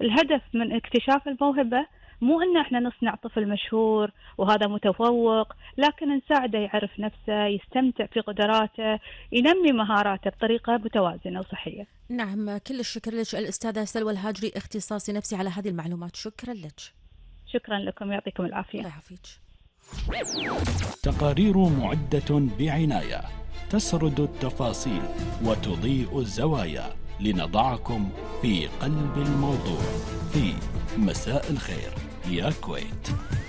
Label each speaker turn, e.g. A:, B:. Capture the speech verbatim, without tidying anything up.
A: الهدف من اكتشاف الموهبة مو إن إحنا نصنع طفل مشهور وهذا متفوق، لكن نساعده يعرف نفسه، يستمتع في قدراته، ينمي مهاراته بطريقة متوازنة وصحية.
B: نعم، كل الشكر لك الأستاذة سلوى الهاجري، اختصاصي نفسي، على هذه المعلومات. شكرا لك.
A: شكرا لكم، يعطيكم العافية.
B: الله يعافيك.
C: تقارير معدة بعناية، تسرد التفاصيل وتضيء الزوايا، لنضعكم في قلب الموضوع في مساء الخير يا كويت.